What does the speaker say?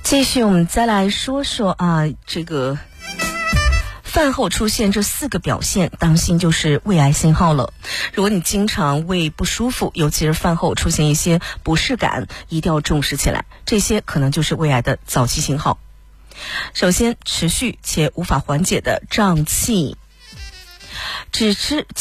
继续我们再来说说这个饭后出现这4个表现，当心就是胃癌信号了。如果你经常胃不舒服，尤其是饭后出现一些不适感，一定要重视起来，这些可能就是胃癌的早期信号。首先，持续且无法缓解的胀气，只吃